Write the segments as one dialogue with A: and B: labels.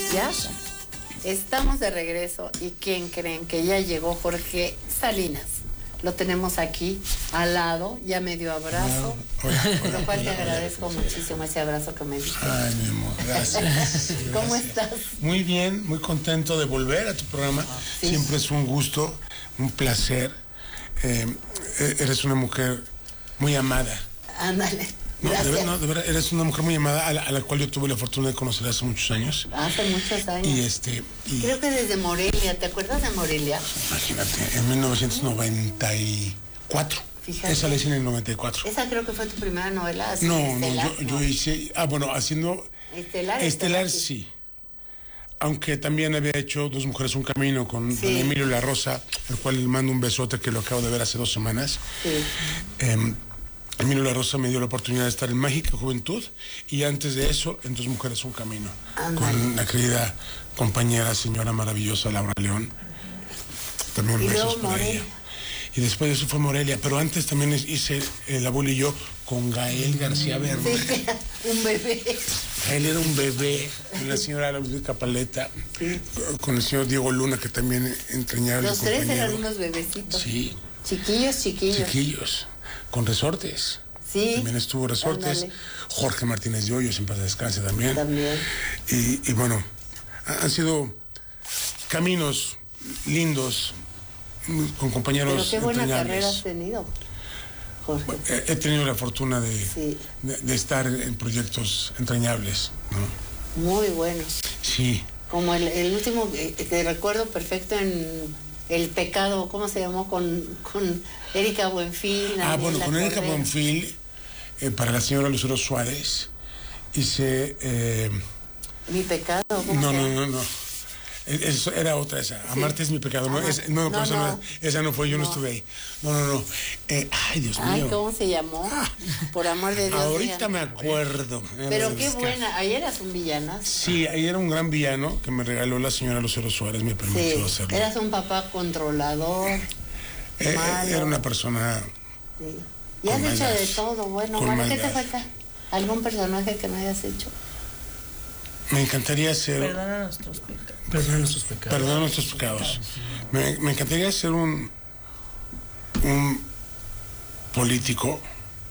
A: Ya estamos de regreso y ¿quién creen? Que ya llegó Jorge Salinas. Lo tenemos aquí al lado, ya me dio abrazo, por lo cual te agradezco muchísimo ese abrazo que me diste.
B: Ay, mi amor, gracias.
A: ¿Cómo estás?
B: Muy bien, muy contento de volver a tu programa. Sí. Siempre es un gusto, un placer. Eres una mujer muy amada.
A: Ándale.
B: No, de verdad, eres una mujer muy amada a la cual yo tuve la fortuna de conocer hace muchos años.
A: Hace muchos años. Creo que desde Morelia, ¿te acuerdas de Morelia?
B: Imagínate, en 1994. Fíjate. Esa la hice en el 94.
A: Esa creo que fue tu primera novela.
B: No, yo hice, haciendo... Estelar sí. Aunque también había hecho Dos Mujeres Un Camino con Emilio La Rosa, al cual le mando un besote que lo acabo de ver hace 2 semanas. Sí. Emilio La Rosa me dio la oportunidad de estar en Mágica Juventud y antes de eso en Dos Mujeres Un Camino. Con la querida compañera, señora maravillosa Laura León. También besos por ella. Y después de eso fue Morelia, pero antes también hice El Abuelo y Yo con Gael García Bernal.
A: Sí, un bebé.
B: Gael era un bebé, con la señora Ludwika Paleta, con el señor Diego Luna, que también entrañable.
A: Los tres eran unos bebecitos.
B: Sí.
A: Chiquillos.
B: Con Resortes.
A: Sí.
B: También estuvo Resortes. Ándale. Jorge Martínez de Hoyos, en paz descanse también. Y bueno, han sido caminos lindos, con compañeros.
A: Pero qué buena carrera has tenido, Jorge.
B: He tenido la fortuna de estar en proyectos entrañables, ¿no?
A: Muy buenos.
B: Sí.
A: Como el último que recuerdo perfecto en El Pecado, ¿cómo se llamó? Con Erika Buenfil.
B: Con Erika Buenfil, para la señora Lucero Suárez, hice...
A: ¿Mi pecado?
B: No. Eso era otra esa. Amarte es mi pecado. Esa no fue, yo no estuve ahí. No. Ay, Dios mío.
A: Ay, ¿cómo se llamó? Por amor de Dios.
B: Ahorita me acuerdo.
A: Pero qué buena. Ahí eras un villano.
B: Sí, ahí era un gran villano que me regaló la señora Lucero Suárez, me permitió hacerlo.
A: Eras un papá controlador. Malo.
B: Era una persona.
A: Sí. Y has hecho de todo. Bueno, ¿qué te falta? ¿Algún personaje que no hayas hecho?
B: Me encantaría ser...
C: Perdona nuestros pecados.
B: Me encantaría ser un político,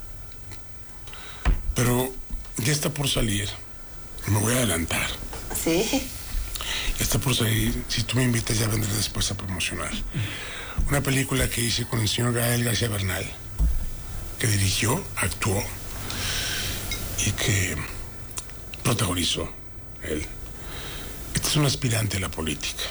B: pero ya está por salir. Me voy a adelantar.
A: Sí.
B: Ya está por salir. Si tú me invitas, ya vendré después a promocionar. Una película que hice con el señor Gael García Bernal, que dirigió, actuó y que protagonizó él. Este es un aspirante a la política.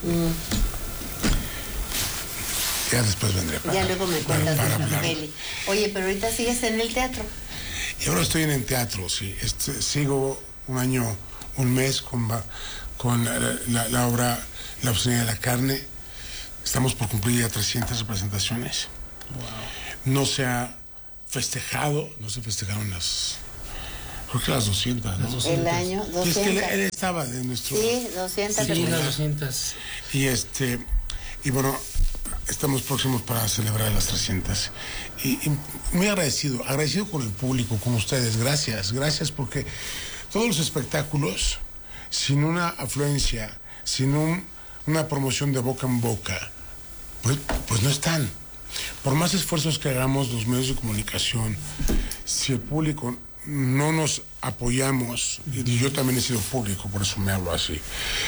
B: Ya después vendré
A: ya luego me cuentas de la peli. Oye, pero ahorita sigues en el teatro.
B: Y ahora estoy en el teatro, sí. Sigo un mes con la obra La Obscenidad de la Carne. Estamos por cumplir ya 300 representaciones. Wow. No se festejaron creo que las 200, ¿no?
A: El año, 200.
B: Es que él estaba de nuestro...
A: Sí, 200.
C: Sí, las 200.
B: Y bueno, estamos próximos para celebrar las 300. Y muy agradecido con el público, con ustedes. Gracias porque todos los espectáculos, sin una afluencia, sin una promoción de boca en boca, pues no están. Por más esfuerzos que hagamos los medios de comunicación, si el público no nos apoyamos, y yo también he sido público, por eso me hablo así,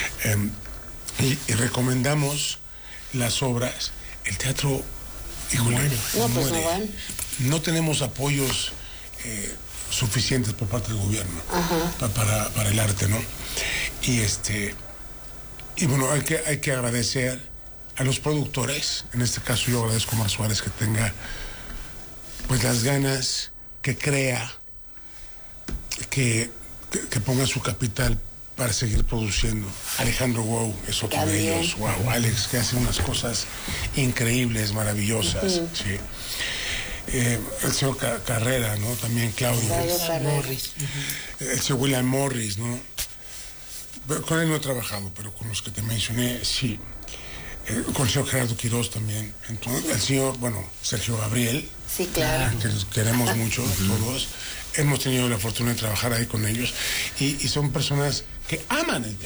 B: y recomendamos las obras, el teatro, muere. No tenemos apoyos suficientes por parte del gobierno para el arte, ¿no? Y bueno, hay que agradecer a los productores. En este caso yo agradezco a Mar Suárez que tenga pues las ganas, que crea, que ponga su capital para seguir produciendo. Alejandro Wow es otro de ellos. Wow, Alex, que hace unas cosas increíbles, maravillosas. Sí. El señor Carrera, ¿no? También Claudio
C: Morris.
B: El señor William Morris, ¿no? Con él no he trabajado, pero con los que te mencioné, sí. Con el señor Gerardo Quirós también. Entonces, el señor, Sergio Gabriel.
A: Sí, claro.
B: Que los queremos mucho todos. Hemos tenido la fortuna de trabajar ahí con ellos. Y son personas que aman el teatro.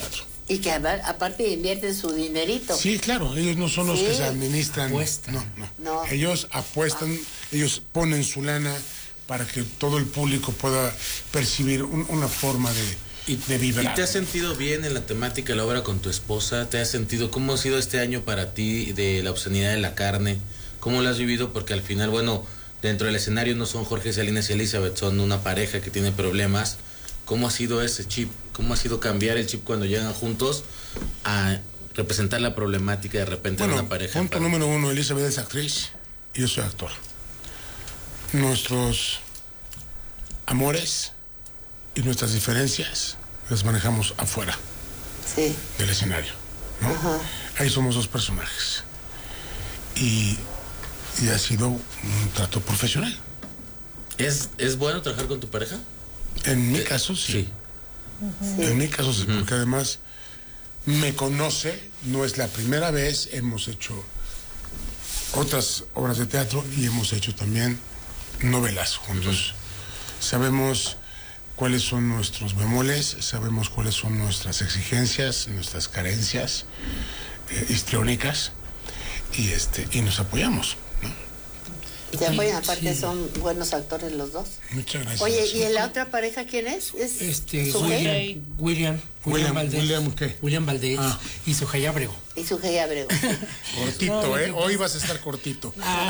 A: Y que aparte invierten su dinerito.
B: Sí, claro, ellos no son los que se administran.
C: Apuestan.
B: No. Ellos apuestan, ellos ponen su lana para que todo el público pueda percibir una forma de vibrar.
D: ¿Y te has sentido bien en la temática de la obra con tu esposa? ¿Te has sentido, cómo ha sido este año para ti de la obscenidad de la carne? ¿Cómo lo has vivido? Porque al final, bueno, dentro del escenario no son Jorge Salinas y Elizabeth, son una pareja que tiene problemas. ¿Cómo ha sido ese chip? ¿Cómo ha sido cambiar el chip cuando llegan juntos a representar la problemática de repente de una pareja?
B: Punto número 1, Elizabeth es actriz y yo soy actor. Nuestros amores y nuestras diferencias las manejamos afuera del escenario, ¿no? Ahí somos dos personajes. Y ha sido un trato profesional.
D: ¿Es bueno trabajar con tu pareja?
B: En mi caso, sí. En mi caso, sí, porque además me conoce, no es la primera vez, hemos hecho otras obras de teatro y hemos hecho también novelas juntos. Sabemos cuáles son nuestros bemoles, sabemos cuáles son nuestras exigencias, nuestras carencias histriónicas y nos apoyamos, ¿no?
A: Se apoyan, aparte son buenos actores los dos.
B: Muchas gracias.
A: Oye, ¿y en la otra pareja quién es?
C: William Valdés. William Valdés y Sujei Abrego.
A: Y Sujei Abrego.
B: Cortito, hoy vas a estar cortito.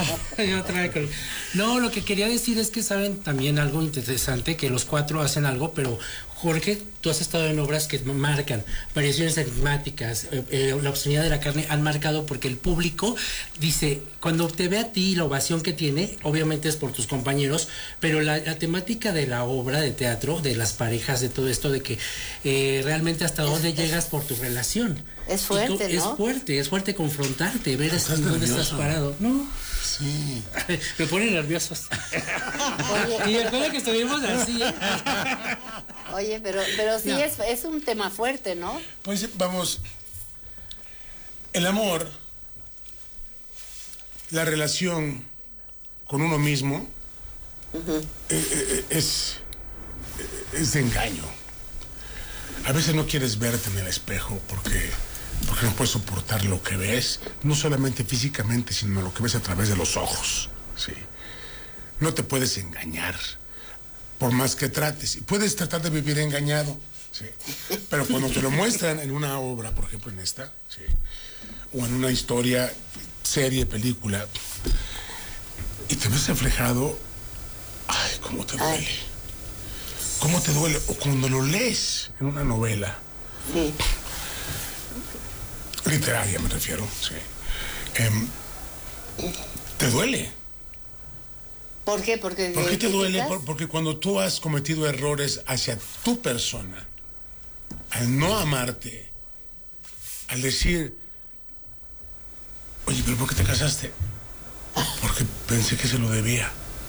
C: No, lo que quería decir es que saben también algo interesante, que los cuatro hacen algo, pero Jorge, tú has estado en obras que marcan variaciones enigmáticas, la obscenidad de la carne han marcado porque el público dice, cuando te ve a ti, la ovación que tiene, obviamente es por tus compañeros, pero la temática de la obra de teatro, de las parejas, de todo esto, de que realmente hasta dónde llegas por tu relación.
A: Es fuerte, ¿no?
C: Es fuerte confrontarte, ver dónde estás parado. No.
B: Sí.
C: Me pone nerviosos. Oye. Y después de que estuvimos así.
A: Oye, pero sí no. es un tema fuerte, ¿no?
B: Pues vamos, el amor, la relación con uno mismo es de engaño. A veces no quieres verte en el espejo porque no puedes soportar lo que ves, no solamente físicamente, sino lo que ves a través de los ojos. ¿Sí? No te puedes engañar, por más que trates. Y puedes tratar de vivir engañado, ¿sí? Pero cuando te lo muestran en una obra, por ejemplo en esta, ¿sí? O en una historia, serie, película, y te ves reflejado, ¡ay, cómo te duele! ¿Cómo te duele? O cuando lo lees en una novela.
A: Sí.
B: Literaria me refiero, sí. ¿Te duele?
A: ¿Por qué?
B: ¿Por qué te duele? Porque cuando tú has cometido errores hacia tu persona, al no amarte, al decir, oye, pero ¿por qué te casaste? Porque pensé que se lo debía.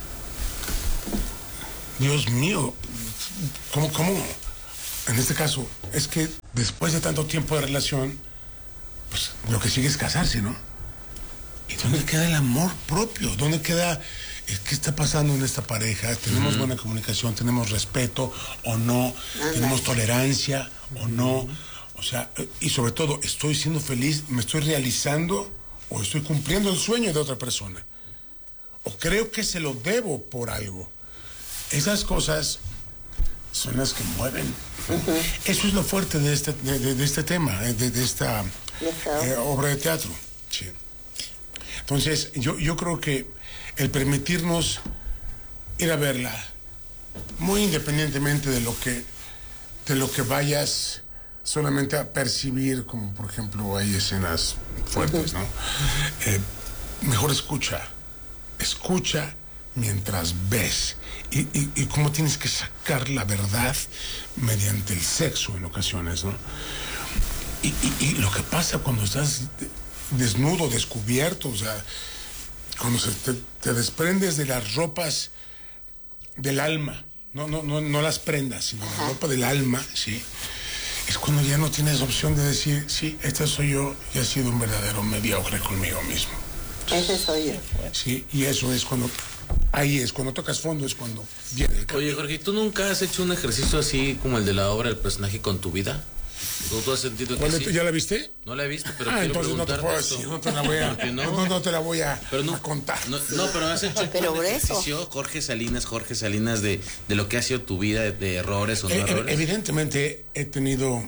B: Dios mío, ¿cómo? En este caso, es que después de tanto tiempo de relación, pues lo que sigue es casarse, ¿no? ¿Y dónde queda el amor propio? ¿Dónde queda qué está pasando en esta pareja? ¿Tenemos buena comunicación? ¿Tenemos respeto o no? ¿Tenemos tolerancia o no? O sea, y sobre todo, ¿estoy siendo feliz? ¿Me estoy realizando o estoy cumpliendo el sueño de otra persona? ¿O creo que se lo debo por algo? Esas cosas son las que mueven. Eso es lo fuerte de este tema, de esta obra de teatro. Sí. Entonces, yo creo que el permitirnos ir a verla, muy independientemente de lo que vayas solamente a percibir, como por ejemplo hay escenas fuertes, ¿no? Mejor escucha mientras ves y cómo tienes que sacar la verdad mediante el sexo en ocasiones, ¿no? Y lo que pasa cuando estás desnudo, descubierto, o sea, cuando te desprendes de las ropas del alma, no las prendas, sino la ropa del alma, ¿sí? Es cuando ya no tienes opción de decir, sí, este soy yo y he sido un verdadero mediocre conmigo mismo.
A: Ese soy yo.
B: Sí, y eso es cuando, ahí es, cuando tocas fondo es cuando viene el cambio.
D: Oye, Jorge, ¿tú nunca has hecho un ejercicio así como el de la obra del personaje con tu vida? ¿Tú has sentido que
B: Bueno,
D: sí?
B: ¿ya la viste?
D: No la he visto, pero
B: Ah,
D: quiero
B: entonces no te puedo
D: preguntarte
B: decir,
D: esto.
B: no te la voy a,
D: ¿Por qué
B: no te la voy a,
D: Pero
B: a contar.
D: No, pero has hecho
A: Pero
D: un
A: grueso.
D: ejercicio, Jorge Salinas, de lo que ha sido tu vida, de errores o no errores.
B: Evidentemente he tenido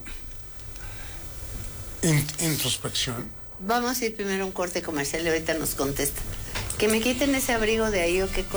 B: introspección.
A: Vamos a ir primero a un corte comercial y ahorita nos contesta. Que me quiten ese abrigo de ahí o qué cosa.